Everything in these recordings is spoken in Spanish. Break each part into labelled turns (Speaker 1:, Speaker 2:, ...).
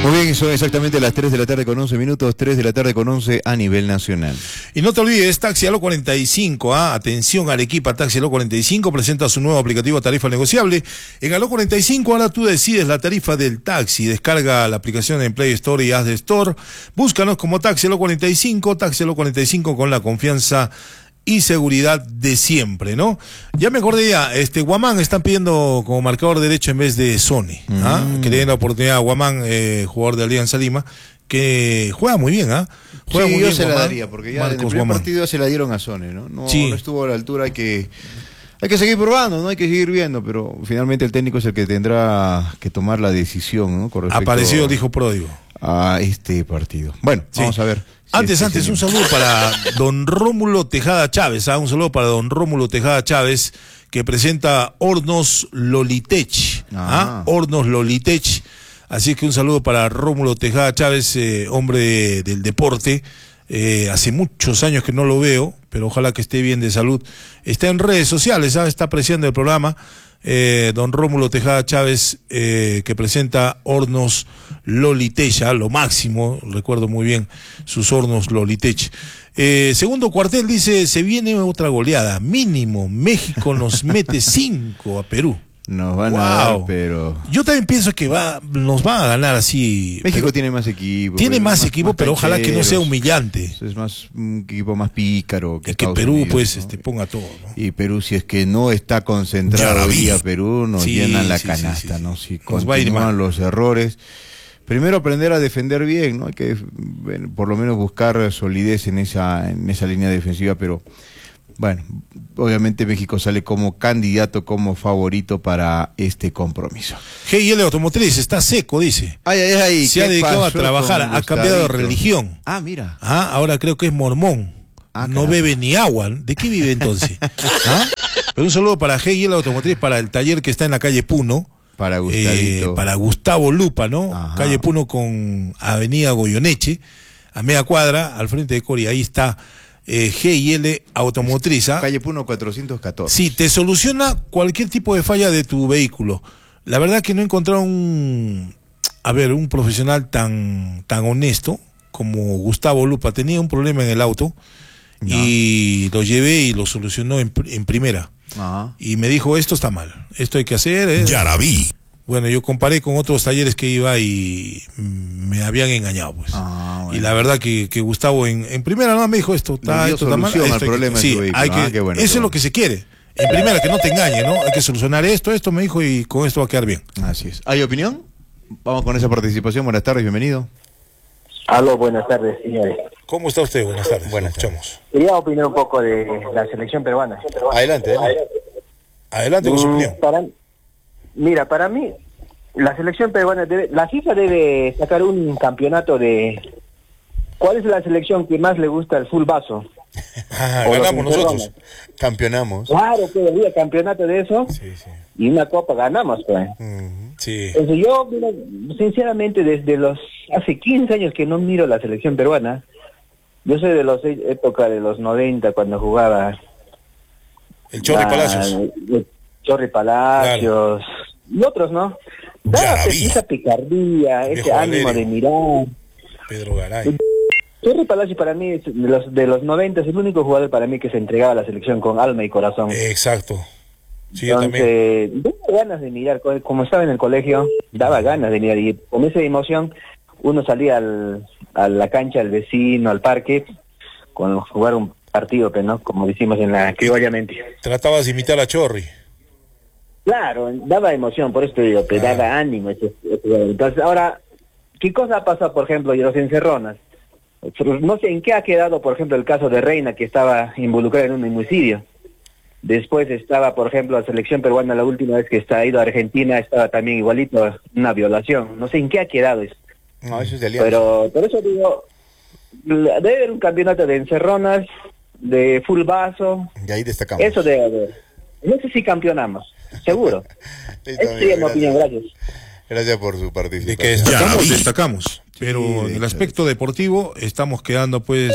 Speaker 1: Muy bien, son exactamente las 3 de la tarde con 11 minutos, 3 de la tarde con 11 a nivel nacional.
Speaker 2: Y no te olvides, Taxi Aló 45, atención Arequipa, Taxi Aló 45 presenta su nuevo aplicativo tarifa negociable. En Aló 45 ahora tú decides la tarifa del taxi, descarga la aplicación en Play Store y App Store, búscanos como Taxi Aló 45, Taxi Aló 45 con la confianza y seguridad de siempre, ¿no? Ya me acordé Guamán están pidiendo como marcador derecho en vez de Sony, que le den la oportunidad a Guamán, jugador de Alianza Lima, que juega muy bien, juega muy
Speaker 1: yo
Speaker 2: bien,
Speaker 1: se
Speaker 2: Guamán,
Speaker 1: la daría, porque ya
Speaker 2: Marcos
Speaker 1: en el primer
Speaker 2: Guamán.
Speaker 1: partido se la dieron a Sony, ¿no? No
Speaker 2: Sí.
Speaker 1: estuvo a la altura, hay que seguir probando, ¿no? Hay que seguir viendo, pero finalmente el técnico es el que tendrá que tomar la decisión, ¿no? Con respecto
Speaker 2: Apareció el hijo pródigo
Speaker 1: a este partido. Bueno,
Speaker 2: Sí.
Speaker 1: vamos a ver.
Speaker 2: Antes, un saludo para don Rómulo Tejada Chávez, un saludo para don Rómulo Tejada Chávez, que presenta Hornos Lolitech, Hornos Lolitech, así que un saludo para Rómulo Tejada Chávez, hombre del deporte, hace muchos años que no lo veo, pero ojalá que esté bien de salud. Está en redes sociales, está apreciando el programa, don Rómulo Tejada Chávez, que presenta Hornos Lolitech, lo máximo, recuerdo muy bien sus Hornos Lolitech. Segundo cuartel dice, se viene otra goleada, mínimo, México nos mete 5 a Perú.
Speaker 1: Nos van a dar, pero
Speaker 2: yo también pienso que nos va a ganar así.
Speaker 1: México tiene más equipo.
Speaker 2: Tiene más equipo, pero ojalá que no sea humillante.
Speaker 1: Es más un equipo más pícaro que
Speaker 2: Estados Perú Unidos, pues, ¿no? Ponga todo, ¿no?
Speaker 1: Y Perú, si es que no está concentrado hoy día Perú, nos llenan la canasta, ¿no? Si continúan los errores. Primero aprender a defender bien, ¿no? Hay que por lo menos buscar solidez en esa línea defensiva, pero bueno, obviamente México sale como candidato, como favorito para este compromiso.
Speaker 2: GIL Automotriz está seco, dice. Se ha dedicado a trabajar, ha cambiado de religión.
Speaker 1: Mira.
Speaker 2: Ahora creo que es mormón. No bebe ni agua. ¿De qué vive entonces? Pero un saludo para GIL Automotriz, para el taller que está en la calle Puno.
Speaker 1: Para
Speaker 2: Gustavo Lupa, ¿no? Ajá. Calle Puno con Avenida Goyoneche, a media cuadra, al frente de Cori. Ahí está GIL Automotriz.
Speaker 1: Calle Puno 414.
Speaker 2: Sí, te soluciona cualquier tipo de falla de tu vehículo. La verdad que no he encontrado un profesional tan honesto como Gustavo Lupa. Tenía un problema en el auto y lo llevé y lo solucionó en primera. Y me dijo, esto está mal, esto hay que hacer.
Speaker 3: Ya la vi.
Speaker 2: Bueno, yo comparé con otros talleres que iba y me habían engañado, pues. Bueno. Y la verdad que Gustavo en primera me dijo, esto está mal.
Speaker 1: Problema
Speaker 2: sí,
Speaker 1: bueno,
Speaker 2: eso es lo que se quiere. En primera, que no te engañe, ¿no? Hay que solucionar esto me dijo, y con esto va a quedar bien.
Speaker 1: Así es. ¿Hay opinión? Vamos con esa participación. Buenas tardes, bienvenido.
Speaker 4: Aló, buenas tardes, señores.
Speaker 2: ¿Cómo está usted? Buenas tardes. Buenas, escuchamos.
Speaker 4: Quería opinar un poco de la selección peruana.
Speaker 2: Adelante con su opinión.
Speaker 4: Para mí, la selección peruana la FIFA debe sacar un campeonato de... ¿Cuál es la selección que más le gusta el full vaso?
Speaker 2: Ganamos nosotros. Campeonamos.
Speaker 4: Claro, que había campeonato de eso.
Speaker 2: Sí.
Speaker 4: Y una copa ganamos, pues.
Speaker 2: Sí.
Speaker 4: Entonces yo, sinceramente, desde hace 15 años que no miro la selección peruana. Yo soy de la época de los 90, cuando jugaba
Speaker 2: el Chorri Palacios.
Speaker 4: El Chorri Palacios, claro. Y otros, ¿no? Esa picardía, ese ánimo de mirar.
Speaker 2: Pedro Garay.
Speaker 4: Chorri Palacios para mí, de los 90, es el único jugador para mí que se entregaba a la selección con alma y corazón.
Speaker 2: Exacto. Sí,
Speaker 4: entonces, daba ganas de mirar, como estaba en el colegio, daba ganas de mirar, y con esa emoción uno salía a la cancha, al vecino, al parque, con jugar un partido, ¿no? Como decimos en la criollamente.
Speaker 2: Tratabas de imitar a Chorri.
Speaker 4: Claro, daba emoción, por eso te digo, te daba ánimo. Entonces, ahora, ¿qué cosa ha pasado, por ejemplo, y los encerronas? No sé en qué ha quedado, por ejemplo, el caso de Reina, que estaba involucrada en un homicidio. Después estaba, por ejemplo, la selección peruana, la última vez que ha ido a Argentina, estaba también igualito, una violación. No sé en qué ha quedado eso.
Speaker 1: No, eso es de alianza.
Speaker 4: Pero por eso digo, debe haber un campeonato de encerronas, de full vaso.
Speaker 1: Y ahí destacamos.
Speaker 4: Eso debe haber. No sé si campeonamos, seguro. Esa sería mi opinión, gracias.
Speaker 1: Gracias por su participación.
Speaker 2: De que destacamos. Pero en el aspecto deportivo estamos quedando pues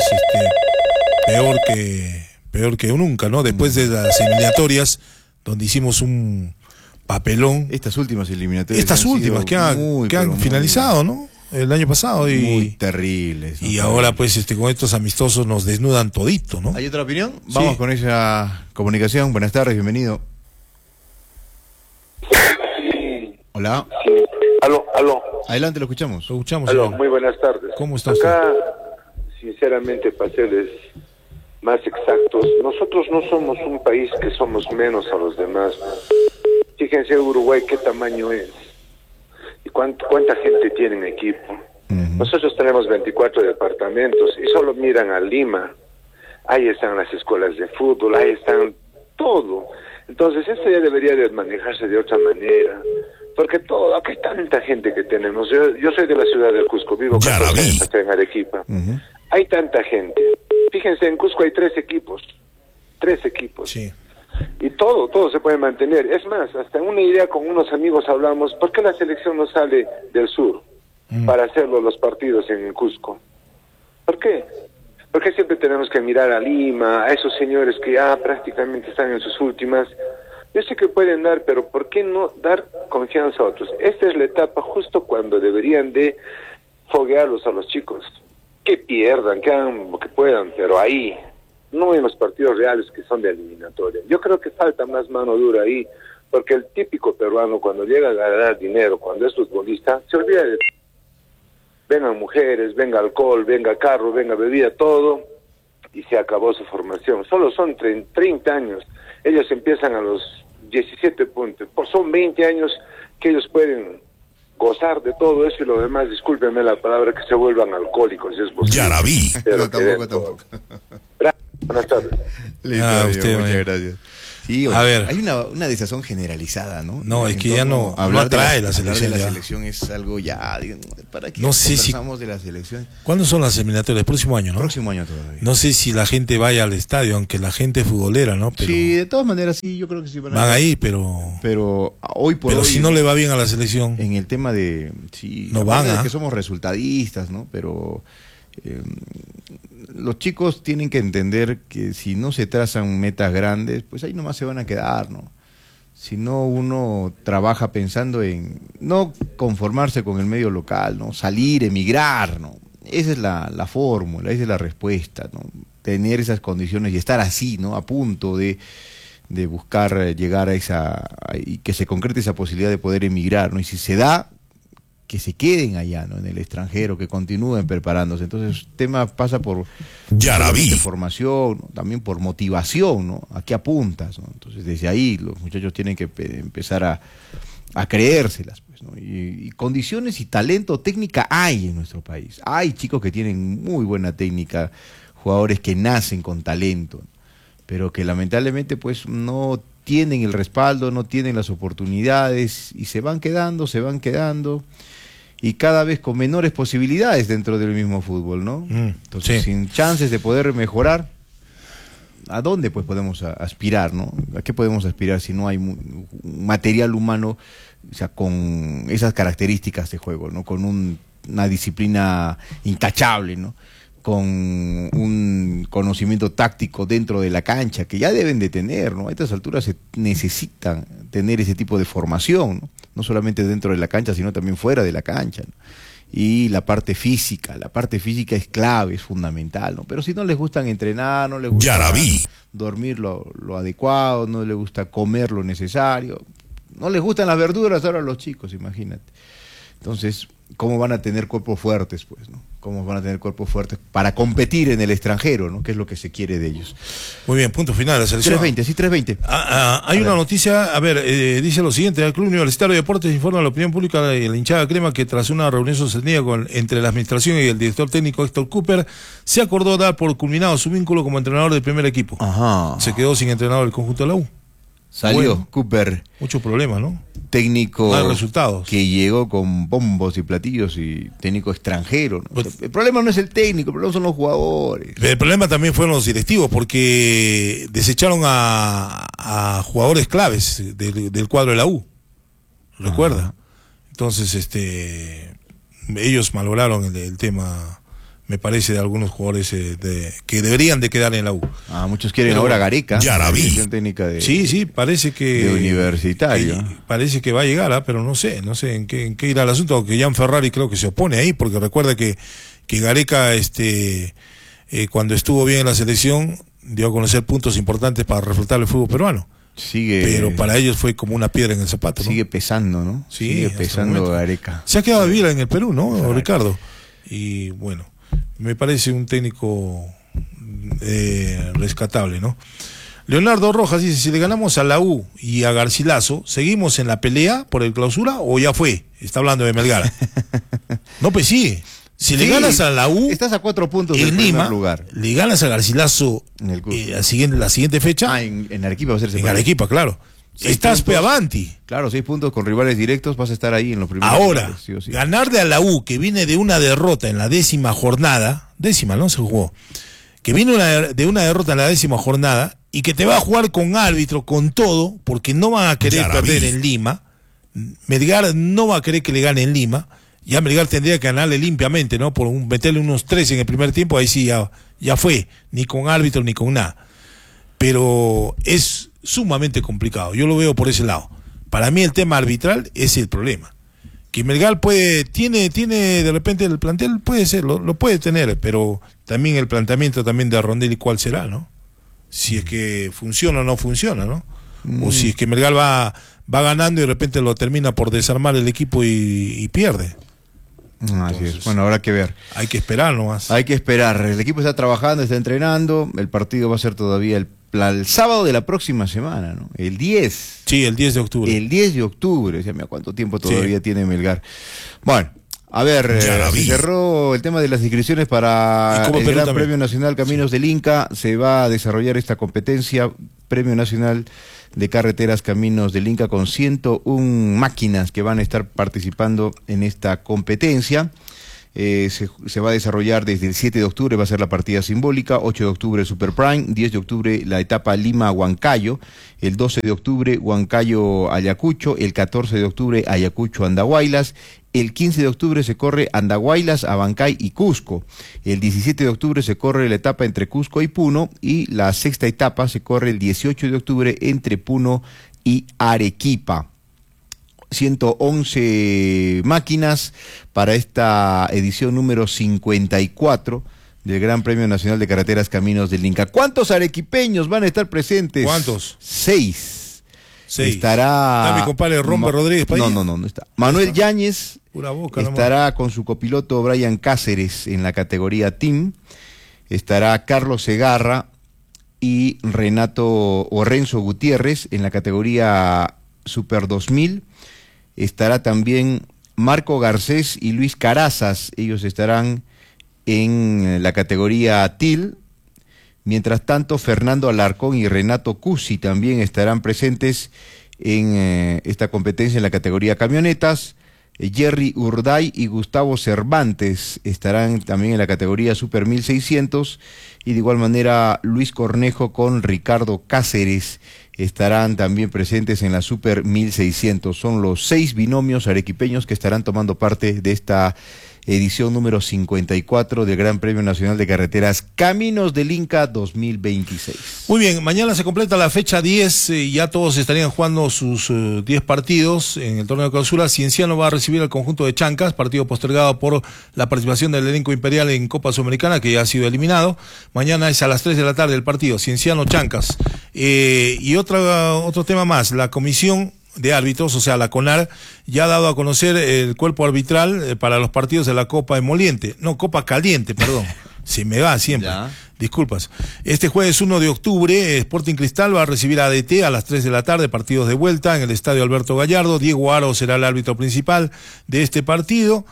Speaker 2: peor que nunca, ¿no? Después de las eliminatorias, donde hicimos un papelón.
Speaker 1: Estas últimas eliminatorias.
Speaker 2: Que han finalizado, ¿no? el año pasado.
Speaker 1: Muy terribles.
Speaker 2: Y ahora pues con estos amistosos nos desnudan todito, ¿no?
Speaker 1: ¿Hay otra opinión? Vamos con esa comunicación. Buenas tardes, bienvenido. Hola.
Speaker 3: Sí. Aló.
Speaker 1: Adelante, lo escuchamos.
Speaker 2: Lo escuchamos.
Speaker 3: Aló,
Speaker 2: señor.
Speaker 3: muy buenas tardes.
Speaker 2: ¿Cómo está
Speaker 3: Acá, sinceramente, para serles más exactos, nosotros no somos un país que somos menos a los demás. Fíjense Uruguay qué tamaño es y cuánta gente tiene en equipo. Nosotros tenemos 24 departamentos y solo miran a Lima. Ahí están las escuelas de fútbol, ahí están todo. Entonces esto ya debería de manejarse de otra manera. Porque acá hay tanta gente que tenemos. Yo soy de la ciudad del Cusco, vivo en Arequipa. Hay tanta gente. Fíjense, en Cusco hay 3 equipos. 3 equipos.
Speaker 2: Sí.
Speaker 3: Y todo se puede mantener. Es más, hasta una idea con unos amigos hablamos, ¿por qué la selección no sale del sur para hacerlo los partidos en Cusco? ¿Por qué? Porque siempre tenemos que mirar a Lima, a esos señores que ya prácticamente están en sus últimas. Yo sé que pueden dar, pero ¿por qué no dar confianza a otros? Esta es la etapa justo cuando deberían de foguearlos a los chicos. Que pierdan, que hagan lo que puedan, pero ahí, no en los partidos reales que son de eliminatoria. Yo creo que falta más mano dura ahí, porque el típico peruano cuando llega a ganar dinero, cuando es futbolista, se olvida de... Vengan mujeres, venga alcohol, venga carro, venga bebida, todo, y se acabó su formación. Solo son 30 años. Ellos empiezan a los 17 puntos. Son 20 años que ellos pueden gozar de todo eso y lo demás, discúlpenme la palabra, que se vuelvan alcohólicos. Si es posible.
Speaker 2: Ya la vi.
Speaker 1: No, tampoco.
Speaker 3: Buenas tardes.
Speaker 1: Listo,
Speaker 2: usted,
Speaker 1: muchas gracias. Sí,
Speaker 2: a ver.
Speaker 1: Hay una desazón generalizada, ¿no?
Speaker 2: No, es que ya no atrae la selección.
Speaker 1: Hablar de la selección es algo ya, ¿para qué
Speaker 2: no sé si
Speaker 1: de la selección?
Speaker 2: ¿Cuándo son las eliminatorias? El próximo año, ¿no?
Speaker 1: Próximo año todavía.
Speaker 2: No sé si la gente vaya al estadio, aunque la gente es futbolera, ¿no? Pero
Speaker 1: sí, de todas maneras sí, yo creo que sí
Speaker 2: van a ir, pero
Speaker 1: hoy por hoy,
Speaker 2: si no le va bien a la selección.
Speaker 1: En el tema de
Speaker 2: no van,
Speaker 1: que somos resultadistas, ¿no? Pero los chicos tienen que entender que si no se trazan metas grandes, pues ahí nomás se van a quedar, ¿no? Si no, uno trabaja pensando en no conformarse con el medio local, ¿no? Salir, emigrar, ¿no? Esa es la fórmula, esa es la respuesta, ¿no? Tener esas condiciones y estar así, ¿no? A punto de buscar llegar a y que se concrete esa posibilidad de poder emigrar, ¿no? Y si se da, que se queden allá, ¿no? En el extranjero, que continúen preparándose. Entonces, el tema pasa por formación, ¿no? También por motivación, ¿no? ¿A qué apuntas, ¿no? Entonces, desde ahí los muchachos tienen que empezar a creérselas, pues, ¿no? Y condiciones y talento, técnica hay en nuestro país. Hay chicos que tienen muy buena técnica, jugadores que nacen con talento, pero que lamentablemente, pues, no tienen el respaldo, no tienen las oportunidades y se van quedando y cada vez con menores posibilidades dentro del mismo fútbol, ¿no? Entonces, sin chances de poder mejorar, ¿a dónde pues podemos aspirar, no? ¿A qué podemos aspirar si no hay un material humano, o sea, con esas características de juego, ¿no? Con una disciplina intachable, ¿no? Con un conocimiento táctico dentro de la cancha, que ya deben de tener, ¿no? A estas alturas se necesitan tener ese tipo de formación, ¿no? No solamente dentro de la cancha, sino también fuera de la cancha, ¿no? Y la parte física es clave, es fundamental, ¿no? Pero si no les gustan entrenar, no les gusta dormir lo adecuado, no les gusta comer lo necesario, no les gustan las verduras ahora a los chicos, imagínate. Entonces, ¿cómo van a tener cuerpos fuertes, pues, ¿no? ¿Cómo van a tener cuerpos fuertes para competir en el extranjero, ¿no? Que es lo que se quiere de ellos.
Speaker 2: Muy bien, punto final de la selección.
Speaker 1: 320, sí, 320.
Speaker 2: Hay una noticia, dice lo siguiente: el Club Universitario de Deportes informa a la opinión pública y la hinchada crema que tras una reunión sostenida entre la administración y el director técnico Héctor Cooper, se acordó dar por culminado su vínculo como entrenador del primer equipo.
Speaker 1: Ajá.
Speaker 2: Se quedó sin entrenador del conjunto de la U.
Speaker 1: Salió Cooper.
Speaker 2: Muchos problemas, ¿no?
Speaker 1: Técnico
Speaker 2: resultados.
Speaker 1: Que llegó con bombos y platillos y técnico extranjero, ¿no? Pues, el problema no es el técnico, el problema son los jugadores.
Speaker 2: El problema también fueron los directivos, porque desecharon a jugadores claves del cuadro de la U. ¿Recuerda? Entonces, ellos malograron el tema me parece, de algunos jugadores que deberían de quedar en la U.
Speaker 1: Muchos quieren ahora Gareca.
Speaker 2: Ya la vi.
Speaker 1: Técnica de,
Speaker 2: sí, parece que...
Speaker 1: De Universitario.
Speaker 2: Parece que va a llegar, pero no sé en qué irá el asunto, aunque Jan Ferrari creo que se opone ahí, porque recuerda que Gareca, cuando estuvo bien en la selección, dio a conocer puntos importantes para reflotar el fútbol peruano. Pero para ellos fue como una piedra en el zapato, ¿no?
Speaker 1: Sigue pesando, ¿no?
Speaker 2: Sí,
Speaker 1: sigue pesando Gareca.
Speaker 2: Se ha quedado a vivir en el Perú, ¿no, claro, Ricardo? Y bueno, me parece un técnico rescatable, ¿no? Leonardo Rojas dice, si le ganamos a la U y a Garcilaso, ¿seguimos en la pelea por el clausura o ya fue? Está hablando de Melgar. No, pues sí. Si le ganas a la U,
Speaker 1: estás a 4 puntos del
Speaker 2: Lima,
Speaker 1: primer lugar.
Speaker 2: Le ganas a Garcilaso la siguiente fecha.
Speaker 1: En Arequipa va a ser
Speaker 2: en Arequipa, claro. Estás peavanti.
Speaker 1: Claro, 6 puntos con rivales directos, vas a estar ahí en los primeros.
Speaker 2: Ahora,
Speaker 1: lugares, sí o sí.
Speaker 2: Ganarle a la U, que viene de una derrota en la 10ª jornada, no se jugó, que viene de una derrota en la 10ª jornada, y que te va a jugar con árbitro, con todo, porque no van a querer perder en Lima. Melgar no va a querer que le gane en Lima. Ya Melgar tendría que ganarle limpiamente, ¿no? Por meterle unos 3 en el primer tiempo, ahí sí ya fue, ni con árbitro ni con nada. Pero es sumamente complicado, yo lo veo por ese lado. Para mí el tema arbitral es el problema. Que Melgar tiene de repente el plantel, puede ser, lo puede tener, pero también el planteamiento también de Rondelli, ¿cuál será, no? Si es que funciona o no funciona, ¿no? O si es que Melgar va ganando y de repente lo termina por desarmar el equipo y pierde.
Speaker 1: Así es. Bueno, habrá que ver.
Speaker 2: Hay que esperar nomás.
Speaker 1: Hay que esperar. El equipo está trabajando, está entrenando. El partido va a ser todavía el sábado de la próxima semana, ¿no? El 10.
Speaker 2: Sí, el 10 de octubre.
Speaker 1: El 10 de octubre. O sea, mira cuánto tiempo todavía tiene Melgar. Bueno, a ver, se cerró el tema de las inscripciones para el Gran Premio Nacional Caminos del Inca. Se va a desarrollar esta competencia, Premio Nacional de Carreteras Caminos del Inca, con 101 máquinas que van a estar participando en esta competencia. Se va a desarrollar desde el 7 de octubre, va a ser la partida simbólica, 8 de octubre Super Prime, 10 de octubre la etapa Lima-Huancayo, el 12 de octubre Huancayo-Ayacucho, el 14 de octubre Ayacucho-Andahuaylas, el 15 de octubre se corre Andahuaylas, Abancay y Cusco, el 17 de octubre se corre la etapa entre Cusco y Puno, y la 6ª etapa se corre el 18 de octubre entre Puno y Arequipa. 111 máquinas para esta edición número 54 del Gran Premio Nacional de Carreteras Caminos del Inca. ¿Cuántos arequipeños van a estar presentes?
Speaker 2: ¿Cuántos?
Speaker 1: 6.
Speaker 2: 6.
Speaker 1: Estará...
Speaker 2: ¿Está mi compadre Romper Rodríguez?
Speaker 1: No está. Manuel Yáñez estará
Speaker 2: nomás
Speaker 1: con su copiloto Brian Cáceres en la categoría Team. Estará Carlos Segarra y Renzo Gutiérrez en la categoría Super 2000. Estará también Marco Garcés y Luis Carazas, ellos estarán en la categoría TIL. Mientras tanto, Fernando Alarcón y Renato Cusi también estarán presentes en esta competencia en la categoría camionetas. Jerry Urday y Gustavo Cervantes estarán también en la categoría Super 1600, y de igual manera Luis Cornejo con Ricardo Cáceres estarán también presentes en la Super 1600. Son los 6 binomios arequipeños que estarán tomando parte de esta edición número 54 del Gran Premio Nacional de Carreteras Caminos del Inca 2026.
Speaker 2: Muy bien, mañana se completa la fecha 10 y ya todos estarían jugando sus 10 partidos en el torneo de clausura. Cienciano va a recibir al conjunto de Chancas, partido postergado por la participación del elenco imperial en Copa Sudamericana, que ya ha sido eliminado. Mañana es a las 3 de la tarde el partido, Cienciano-Chancas. Y otro tema más, la comisión de árbitros, o sea, la CONAR, ya ha dado a conocer el cuerpo arbitral para los partidos de la Copa Emoliente, no, Copa Caliente, perdón, se me va siempre, disculpas. Este jueves 1 de octubre, Sporting Cristal va a recibir a ADT a las 3 de la tarde, partidos de vuelta en el Estadio Alberto Gallardo. Diego Aro será el árbitro principal de este partido,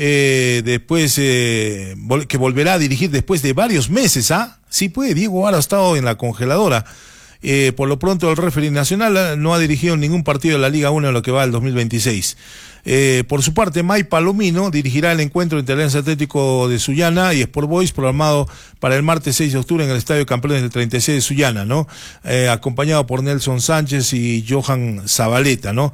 Speaker 2: después que volverá a dirigir después de varios meses, Sí puede, Diego Aro ha estado en la congeladora. Por lo pronto el referee nacional no ha dirigido ningún partido de la Liga 1 en lo que va del 2026. Por su parte, May Palomino dirigirá el encuentro entre Alianza Atlético de Sullana y Sport Boys, programado para el martes 6 de octubre en el Estadio Campeones del 36 de Sullana, ¿no? Acompañado por Nelson Sánchez y Johan Zabaleta, ¿no?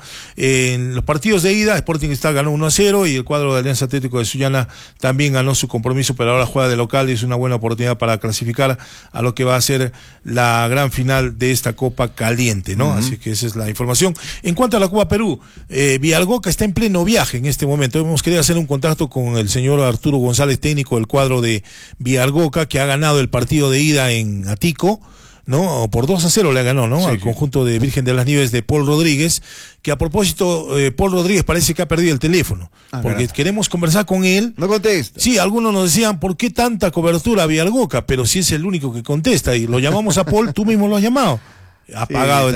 Speaker 2: En los partidos de ida, Sporting Cristal ganó 1-0 y el cuadro de Alianza Atlético de Sullana también ganó su compromiso, pero ahora juega de local y es una buena oportunidad para clasificar a lo que va a ser la gran final de esta Copa Caliente, ¿no? Así que esa es la información. En cuanto a la Copa Perú, Villargoca está en pleno viaje en este momento. Hemos querido hacer un contacto con el señor Arturo González, técnico del cuadro de Villargoca, que ha ganado el partido de ida en Atico, ¿no? Por 2-0 le ganó, ¿no?
Speaker 1: Sí,
Speaker 2: al conjunto de Virgen de las Nieves de Paul Rodríguez, que a propósito, Paul Rodríguez parece que ha perdido el teléfono, porque queremos conversar con él.
Speaker 1: No contesta.
Speaker 2: Sí, algunos nos decían, ¿por qué tanta cobertura a Villargoca? Pero si es el único que contesta, y lo llamamos a Paul, tú mismo lo has llamado. Ha apagado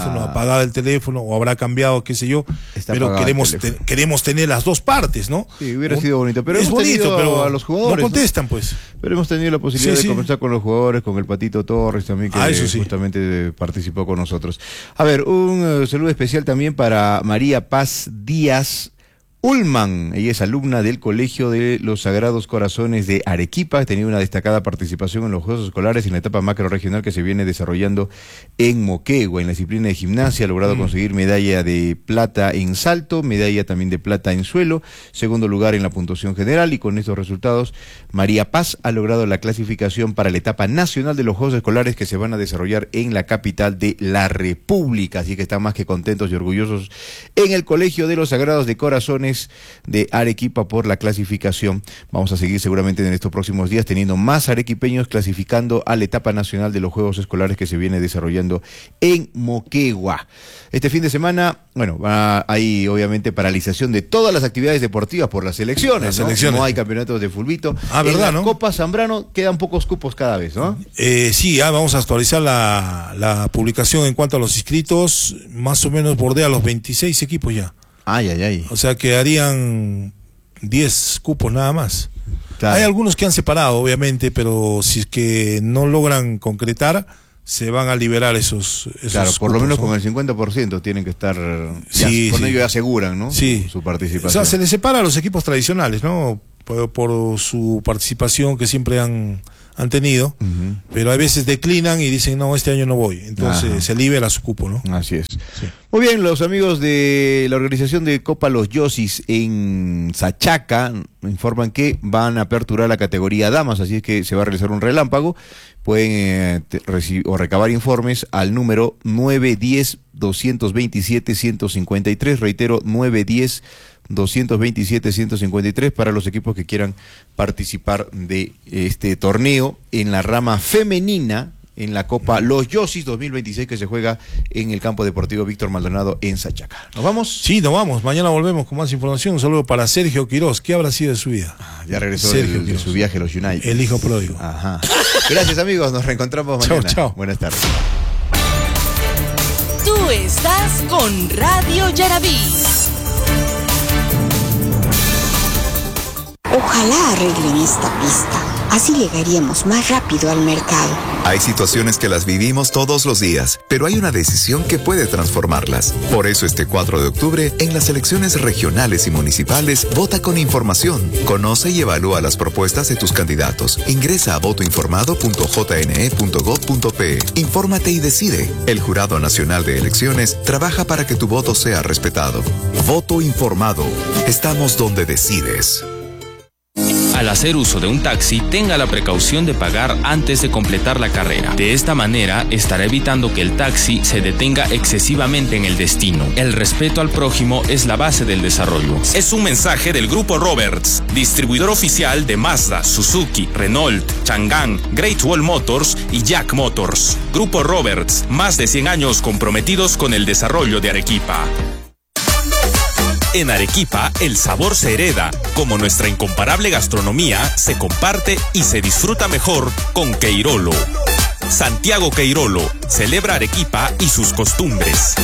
Speaker 2: el teléfono, o habrá cambiado, qué sé yo, pero queremos tener las dos partes, ¿no?
Speaker 1: Sí, hubiera sido bonito, pero
Speaker 2: es bonito, pero
Speaker 1: a los jugadores
Speaker 2: no contestan, pues.
Speaker 1: Pero hemos tenido la posibilidad de conversar con los jugadores, con el Patito Torres también, que justamente participó con nosotros. A ver, un saludo especial también para María Paz Díaz Ullman. Ella es alumna del Colegio de los Sagrados Corazones de Arequipa. Ha tenido una destacada participación en los Juegos Escolares y en la etapa macro regional que se viene desarrollando en Moquegua. En la disciplina de gimnasia ha logrado conseguir medalla de plata en salto, medalla también de plata en suelo, segundo lugar en la puntuación general, y con estos resultados María Paz ha logrado la clasificación para la etapa nacional de los Juegos Escolares que se van a desarrollar en la capital de la República. Así que están más que contentos y orgullosos en el Colegio de los Sagrados de Corazones de Arequipa por la clasificación. Vamos a seguir seguramente en estos próximos días teniendo más arequipeños clasificando a la etapa nacional de los Juegos Escolares que se viene desarrollando en Moquegua. Este fin de semana, bueno, hay obviamente paralización de todas las actividades deportivas por las elecciones, ¿no? No hay campeonatos de fulbito.
Speaker 2: ¿Verdad,
Speaker 1: no? Copa Zambrano quedan pocos cupos cada vez, ¿no?
Speaker 2: Sí, vamos a actualizar la publicación en cuanto a los inscritos, más o menos bordea los 26 equipos ya. O sea que harían 10 cupos nada más. Claro. Hay algunos que han separado, obviamente, pero si es que no logran concretar, se van a liberar esos
Speaker 1: claro, por
Speaker 2: cupos,
Speaker 1: lo menos, ¿no?
Speaker 2: Con
Speaker 1: el 50% tienen que estar,
Speaker 2: ellos
Speaker 1: ya aseguran, ¿no?
Speaker 2: Sí.
Speaker 1: Su participación.
Speaker 2: O sea, se les separa a los equipos tradicionales, ¿no? Por su participación que siempre han tenido, pero a veces declinan y dicen, no, este año no voy. Entonces se libera su cupo, ¿no?
Speaker 1: Así es.
Speaker 2: Sí.
Speaker 1: Muy bien, los amigos de la organización de Copa Los Yosis en Sachaca informan que van a aperturar la categoría damas, así es que se va a realizar un relámpago. Pueden recabar informes al número 910-227-153, reitero, 910-227-153 para los equipos que quieran participar de este torneo en la rama femenina en la Copa Los Yosis 2026 que se juega en el campo deportivo Víctor Maldonado en Sachaca. ¿Nos vamos?
Speaker 2: Sí, nos vamos. Mañana volvemos con más información. Un saludo para Sergio Quirós. ¿Qué habrá sido de su vida?
Speaker 1: Ya regresó de su viaje a los United.
Speaker 2: El hijo pródigo.
Speaker 1: Ajá. Gracias, amigos. Nos reencontramos mañana.
Speaker 2: Chao.
Speaker 1: Buenas tardes.
Speaker 5: Tú estás con Radio Yaraví.
Speaker 6: Ojalá arreglen esta pista. Así llegaríamos más rápido al mercado.
Speaker 7: Hay situaciones que las vivimos todos los días, pero hay una decisión que puede transformarlas. Por eso este 4 de octubre, en las elecciones regionales y municipales, vota con información. Conoce y evalúa las propuestas de tus candidatos. Ingresa a votoinformado.jne.gov.pe. Infórmate y decide. El Jurado Nacional de Elecciones trabaja para que tu voto sea respetado. Voto informado. Estamos donde decides.
Speaker 8: Al hacer uso de un taxi, tenga la precaución de pagar antes de completar la carrera. De esta manera, estará evitando que el taxi se detenga excesivamente en el destino. El respeto al prójimo es la base del desarrollo.
Speaker 9: Es un mensaje del Grupo Roberts, distribuidor oficial de Mazda, Suzuki, Renault, Chang'an, Great Wall Motors y Jack Motors. Grupo Roberts, más de 100 años comprometidos con el desarrollo de Arequipa. En Arequipa, el sabor se hereda, como nuestra incomparable gastronomía se comparte y se disfruta mejor con Queirolo. Santiago Queirolo celebra Arequipa y sus costumbres.